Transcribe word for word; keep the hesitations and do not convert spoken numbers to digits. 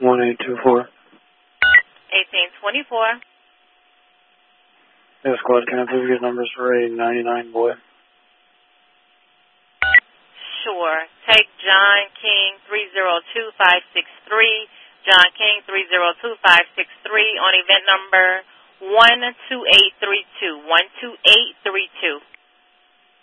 one eight two four. eighteen twenty-four. Yeah, squad, can I please get numbers for a ninety-nine boy? Sure. Take John King three zero two five six three. John King three zero two five six three on event number one two eight three two. one two eight three two.